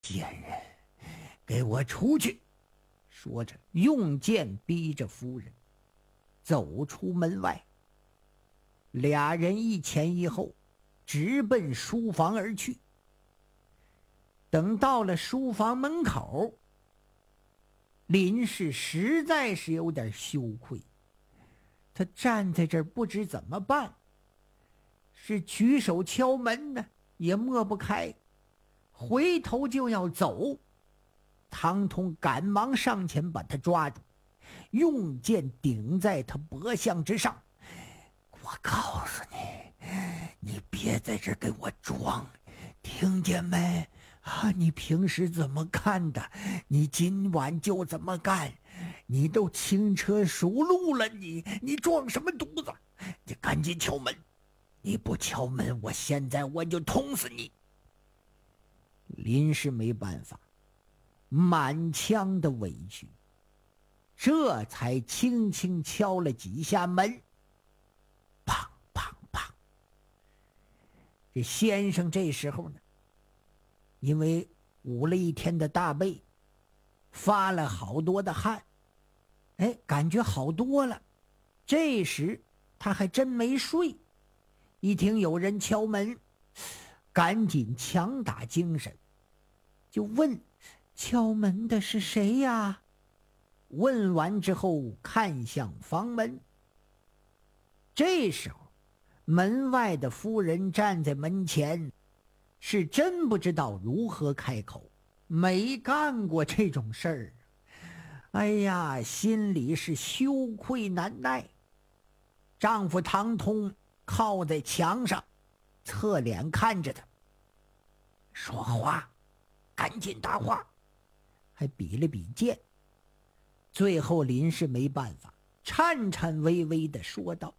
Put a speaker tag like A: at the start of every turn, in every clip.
A: 贱人，给我出去！说着，用剑逼着夫人走出门外。俩人一前一后，直奔书房而去。等到了书房门口，林氏实在是有点羞愧，他站在这儿不知怎么办，是举手敲门呢，也抹不开，回头就要走。唐通赶忙上前把他抓住，用剑顶在他脖项之上。我告诉你，你别在这儿给我装，听见没？你平时怎么干的，你今晚就怎么干。你都轻车熟路了，你装什么犊子？你赶紧敲门，你不敲门，我现在就捅死你。林氏没办法，满腔的委屈，这才轻轻敲了几下门。砰砰砰！这先生这时候呢，因为捂了一天的大被，发了好多的汗，感觉好多了。这时他还真没睡，一听有人敲门，赶紧强打精神，就问敲门的是谁呀？问完之后看向房门，这时候门外的夫人站在门前，是真不知道如何开口，没干过这种事儿。哎呀，心里是羞愧难耐。丈夫唐通靠在墙上，侧脸看着他，说话赶紧答话，还比了比剑。最后林氏没办法，颤颤巍巍地说道：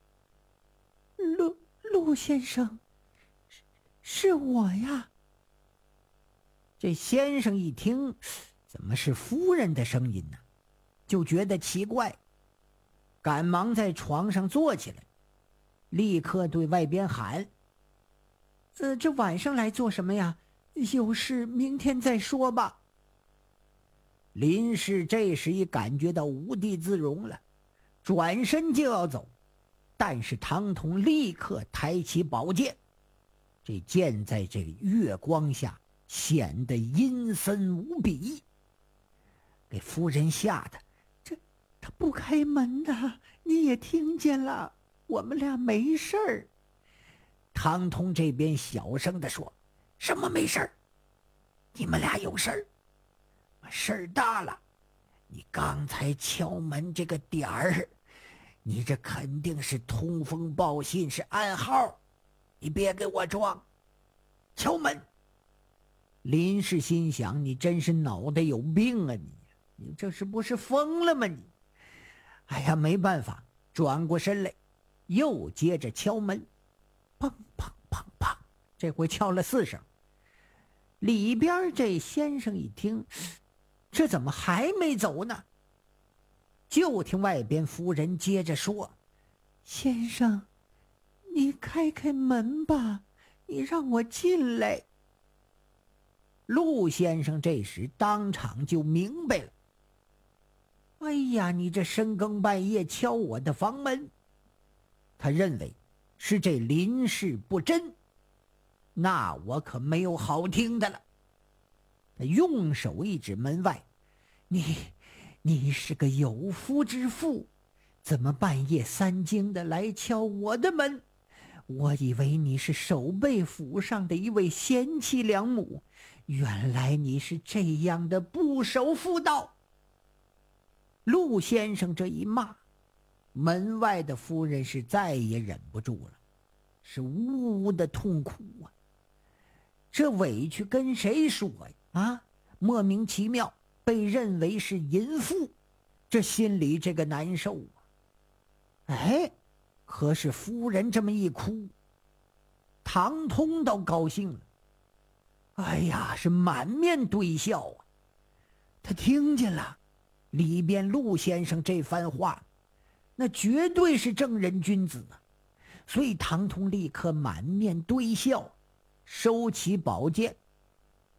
A: 陆先生，是我呀。这先生一听怎么是夫人的声音呢，就觉得奇怪，赶忙在床上坐起来，立刻对外边喊：这晚上来做什么呀？有事明天再说吧。林氏这时已感觉到无地自容了，转身就要走，但是唐通立刻抬起宝剑，这剑在这个月光下显得阴森无比，给夫人吓得他不开门呐，你也听见了，我们俩没事儿。唐通这边小声地说：什么没事儿？你们俩有事儿？事儿大了，你刚才敲门这个点儿，你这肯定是通风报信，是暗号，你别给我装，敲门。林氏心想，你真是脑袋有病啊，你这是不是疯了吗你？哎呀，没办法，转过身来又接着敲门，砰砰砰砰，这回敲了4声。里边这先生一听，这怎么还没走呢？就听外边夫人接着说：先生，你开开门吧，你让我进来。陆先生这时当场就明白了，哎呀，你这深更半夜敲我的房门，他认为是这林氏不真，那我可没有好听的了。他用手一指门外：你是个有夫之妇，怎么半夜3更的来敲我的门？我以为你是守备府上的一位贤妻良母，原来你是这样的不守妇道。陆先生这一骂，门外的夫人是再也忍不住了，是呜呜的痛哭啊。这委屈跟谁说呀？莫名其妙被认为是淫妇，这心里这个难受啊。可是夫人这么一哭，唐通倒高兴了，哎呀，是满面堆笑啊。他听见了里边陆先生这番话，那绝对是正人君子啊。所以唐通立刻满面堆笑，收起宝剑，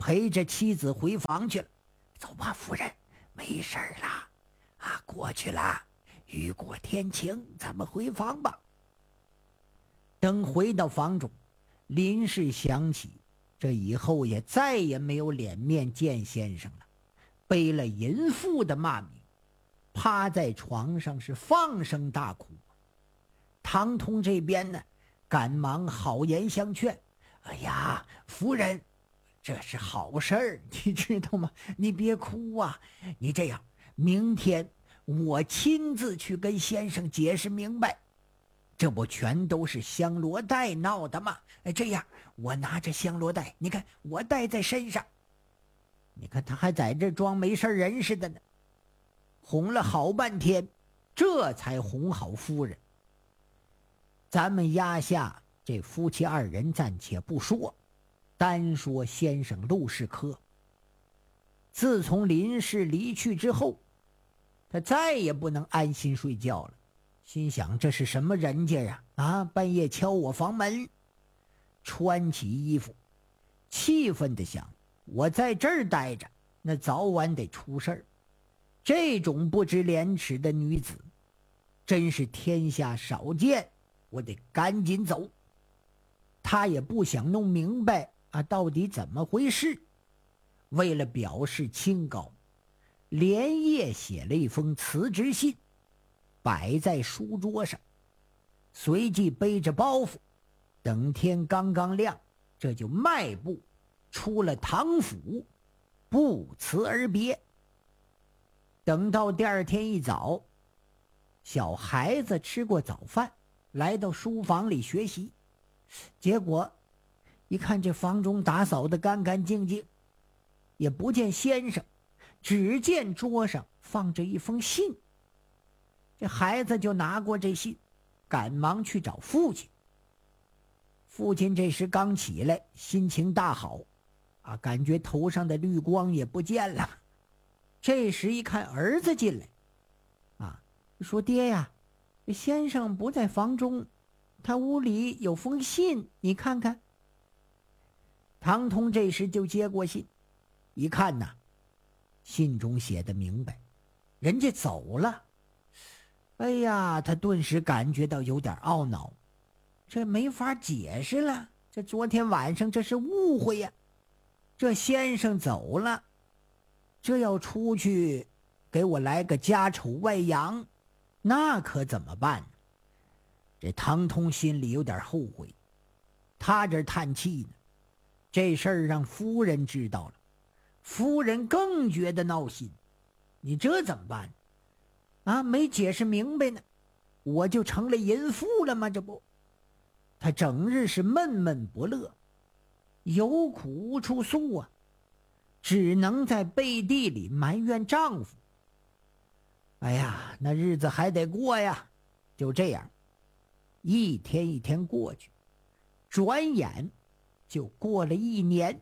A: 陪着妻子回房去了。走吧，夫人，没事了，过去了，雨过天晴，咱们回房吧。等回到房中，林氏想起这以后也再也没有脸面见先生了，背了淫妇的骂名，趴在床上是放声大哭。唐通这边呢，赶忙好言相劝：哎呀，夫人，这是好事儿，你知道吗？你别哭啊，你这样，明天我亲自去跟先生解释明白。这不全都是香罗带闹的吗？这样，我拿着香罗带，你看我带在身上。你看他还在这装没事人似的呢。哄了好半天，这才哄好夫人。咱们压下这夫妻二人暂且不说，单说先生陆世科。自从林氏离去之后，他再也不能安心睡觉了，心想这是什么人家呀？半夜敲我房门。穿起衣服，气愤地想，我在这儿待着，那早晚得出事儿。这种不知廉耻的女子，真是天下少见，我得赶紧走。他也不想弄明白到底怎么回事。为了表示清高，连夜写了一封辞职信，摆在书桌上，随即背着包袱，等天刚刚亮，这就迈步出了唐府，不辞而别。等到第二天一早，小孩子吃过早饭，来到书房里学习，结果一看这房中打扫得干干净净，也不见先生，只见桌上放着一封信。这孩子就拿过这信，赶忙去找父亲。父亲这时刚起来，心情大好感觉头上的绿光也不见了。这时一看儿子进来说爹呀，先生不在房中，他屋里有封信，你看看。唐通这时就接过信，一看信中写的明白，人家走了。哎呀，他顿时感觉到有点懊恼，这没法解释了，这昨天晚上这是误会呀。这先生走了，这要出去给我来个家丑外扬，那可怎么办呢？这唐通心里有点后悔，他这叹气呢。这事儿让夫人知道了，夫人更觉得闹心。你这怎么办没解释明白呢，我就成了淫妇了吗？这不，他整日是闷闷不乐，有苦无处诉只能在背地里埋怨丈夫。哎呀，那日子还得过呀。就这样，一天一天过去，转眼就过了1年。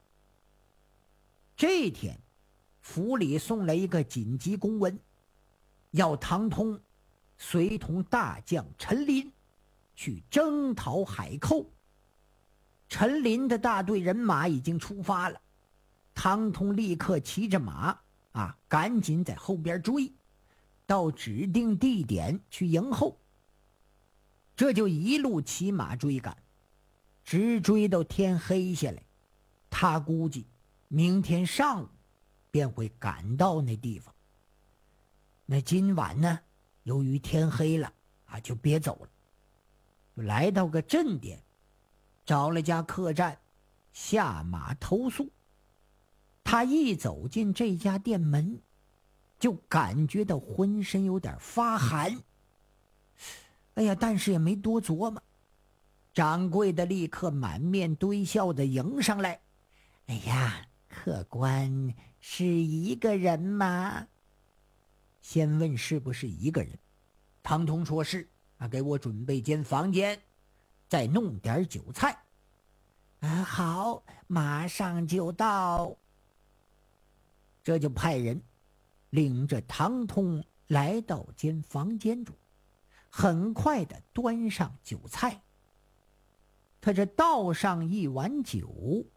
A: 这天，府里送来一个紧急公文，要唐通随同大将陈琳去征讨海寇。陈琳的大队人马已经出发了，唐通立刻骑着马赶紧在后边追，到指定地点去迎候。这就一路骑马追赶，直追到天黑下来。他估计明天上午便会赶到那地方。那今晚呢，由于天黑了就别走了，就来到个镇点，找了家客栈，下马投宿。他一走进这家店门，就感觉到浑身有点发寒。哎呀，但是也没多琢磨，掌柜的立刻满面堆笑的迎上来。哎呀，客官是一个人吗？先问是不是一个人。唐通说是给我准备间房间，再弄点酒菜。好，马上就到。这就派人领着唐通来到间房间中，很快的端上酒菜。他这倒上一碗酒，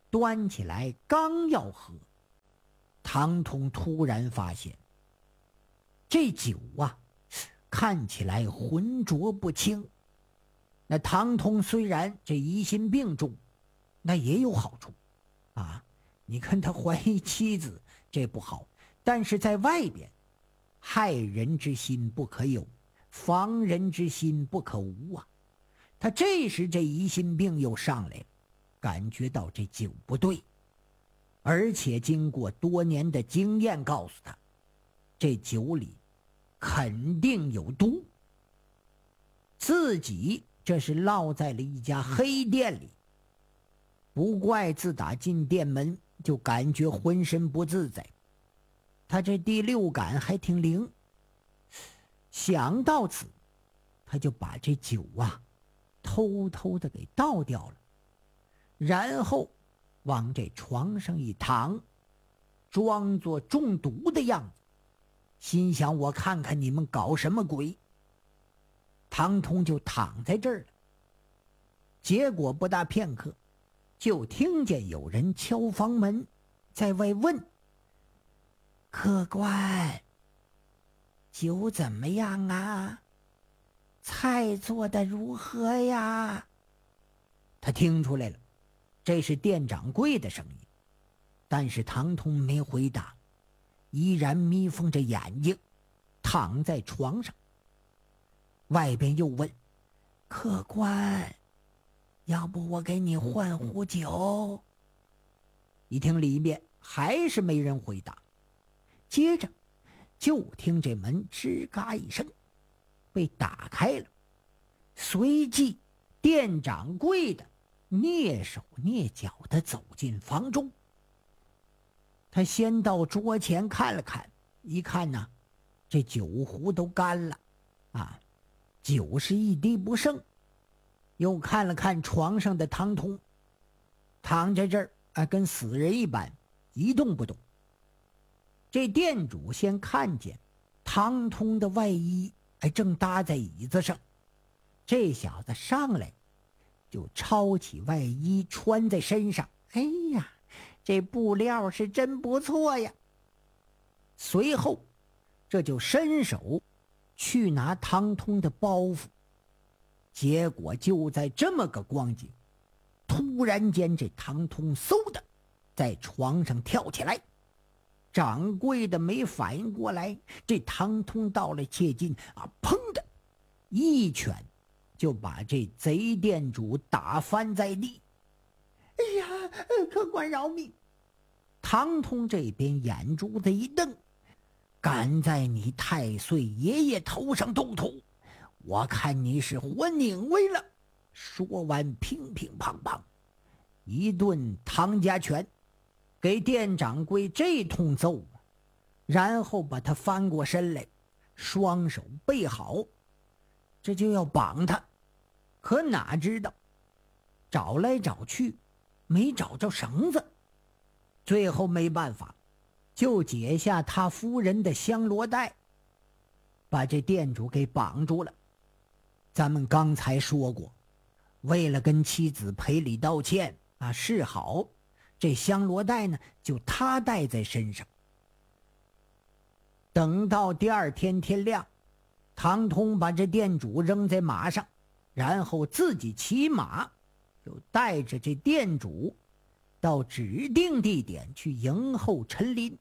A: 端起来刚要喝，唐通突然发现，这酒啊，看起来浑浊不清。那唐通虽然这疑心病重，那也有好处啊。你看他怀疑妻子，这不好，但是在外边，害人之心不可有，防人之心不可无啊。他这时这疑心病又上来了，感觉到这酒不对，而且经过多年的经验告诉他，这酒里肯定有毒。自己这是落在了一家黑店里，不怪自打进店门就感觉浑身不自在，他这第六感还挺灵。想到此，他就把这酒啊偷偷的给倒掉了，然后往这床上一躺，装作中毒的样子，心想我看看你们搞什么鬼。唐通就躺在这儿了。结果不大片刻，就听见有人敲房门，在外问：客官，酒怎么样啊？菜做得如何呀？他听出来了，这是店掌柜的声音，但是唐通没回答，依然眯缝着眼睛躺在床上。外边又问：客官，要不我给你换壶酒？一听里面还是没人回答，接着就听这门吱嘎一声被打开了，随即店掌柜的蹑手蹑脚地走进房中。他先到桌前看了看，一看呢，这酒壶都干了啊，酒是一滴不剩。又看了看床上的唐通，躺在这儿啊，跟死人一般，一动不动。这店主先看见唐通的外衣正搭在椅子上，这小子上来就抄起外衣穿在身上。哎呀，这布料是真不错呀。随后这就伸手去拿唐通的包袱，结果就在这么个光景，突然间这唐通嗖的在床上跳起来。掌柜的没反应过来，这唐通到了切近啊，砰的一拳就把这贼店主打翻在地。哎呀，客官饶命！唐通这边眼珠子一瞪，敢在你太岁爷爷头上动土，我看你是活拧为了。说完乒乒乓乓一顿唐家拳，给店掌柜这通揍，然后把他翻过身来，双手背好，这就要绑他。可哪知道找来找去没找着绳子，最后没办法，就解下他夫人的香罗带，把这店主给绑住了。咱们刚才说过，为了跟妻子赔礼道歉啊示好，这香罗带呢就他带在身上。等到第二天天亮，唐通把这店主扔在马上，然后自己骑马就带着这店主到指定地点去迎候陈林。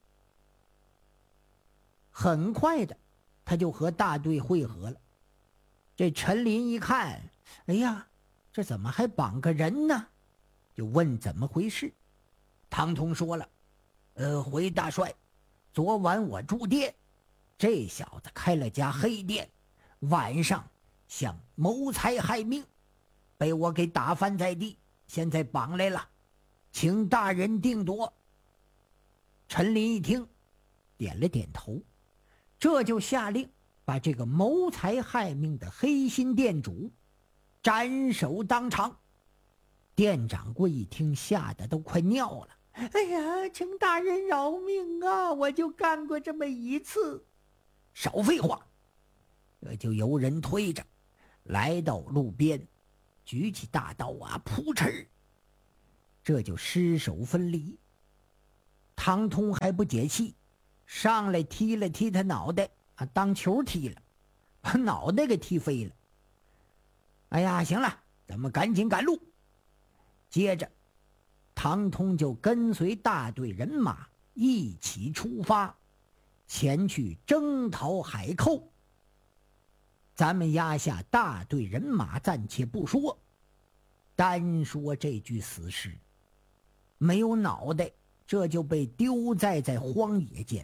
A: 很快的他就和大队会合了。这陈林一看，哎呀，这怎么还绑个人呢？就问怎么回事。唐通说了，回大帅，昨晚我住店，这小子开了家黑店，晚上想谋财害命，被我给打翻在地，现在绑来了，请大人定夺。陈林一听，点了点头，这就下令把这个谋财害命的黑心店主斩首当场。店掌柜一听，吓得都快尿了。哎呀，请大人饶命啊，我就干过这么一次。少废话。这就有人推着来到路边，举起大刀啊，扑哧这就失手分离。唐通还不解气，上来踢了踢他脑袋，当球踢了，把脑袋给踢飞了。哎呀，行了，咱们赶紧赶路。接着唐通就跟随大队人马一起出发，前去征讨海寇。咱们压下大队人马暂且不说，单说这具死尸，没有脑袋，这就被丢在荒野间。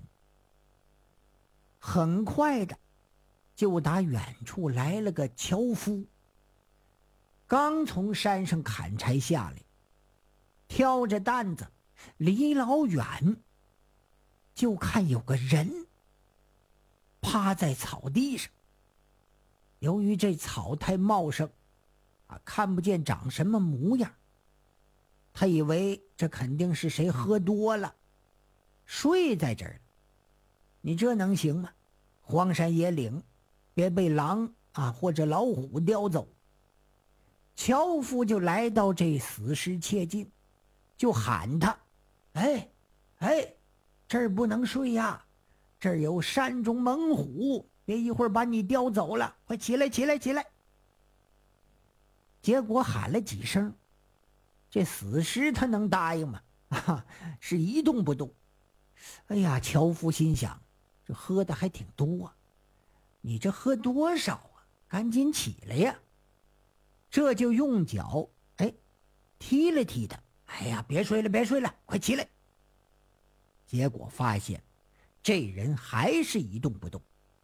A: 很快的，就打远处来了个樵夫，刚从山上砍柴下来，挑着担子，离老远就看有个人趴在草地上。由于这草太茂盛，看不见长什么模样，他以为这肯定是谁喝多了，睡在这儿了。你这能行吗？荒山野岭，别被狼或者老虎叼走。樵夫就来到这死尸切近，就喊他：哎，这儿不能睡呀，这儿有山中猛虎，别一会儿把你叼走了，快起来起来起来。结果喊了几声，这死尸他能答应吗？是一动不动。哎呀，樵夫心想，这喝的还挺多，你这喝多少啊？赶紧起来呀！这就用脚踢了踢他。哎呀，别睡了别睡了，快起来。结果发现这人还是一动不动。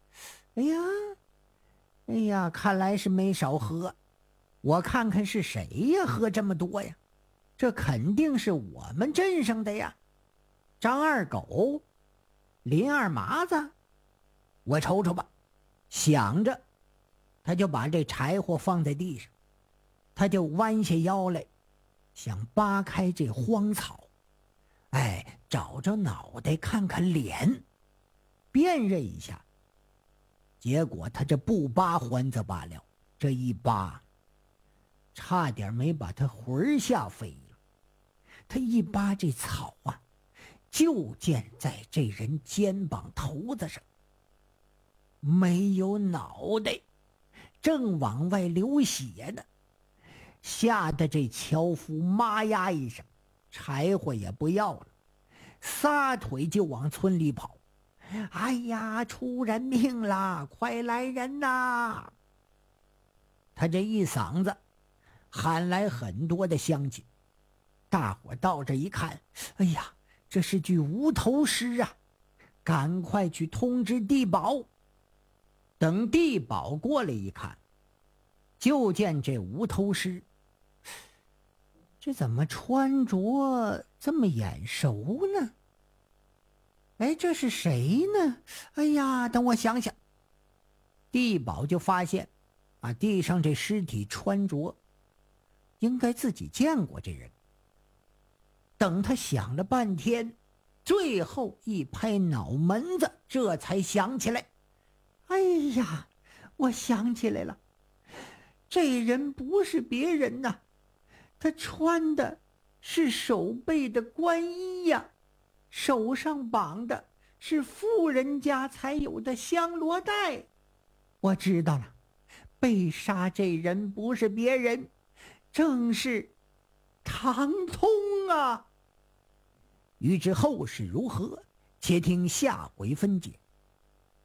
A: 哎呀，看来是没少喝。我看看是谁呀，喝这么多呀？这肯定是我们镇上的呀，张二狗、林二麻子。我瞅瞅吧。想着，他就把这柴火放在地上，他就弯下腰来，想扒开这荒草，找着脑袋看看脸，辨认一下。结果他这不扒还则罢了，这一扒差点没把他魂吓飞了。他一扒这草就见在这人肩膀头子上没有脑袋，正往外流血呢。吓得这樵夫妈呀一声，柴火也不要了，撒腿就往村里跑。哎呀，出人命啦，快来人呐！他这一嗓子喊来很多的乡亲，大伙到这一看，哎呀，这是具无头尸啊，赶快去通知地保。等地保过来一看，就见这无头尸，这怎么穿着这么眼熟呢？这是谁呢？哎呀，等我想想。地保就发现地上这尸体穿着应该自己见过这人。等他想了半天，最后一拍脑门子，这才想起来。哎呀，我想起来了，这人不是别人呐，他穿的是守备的官衣呀，手上绑的是富人家才有的香罗带。我知道了，被杀这人不是别人，正是唐通啊！欲知后事如何，且听下回分解。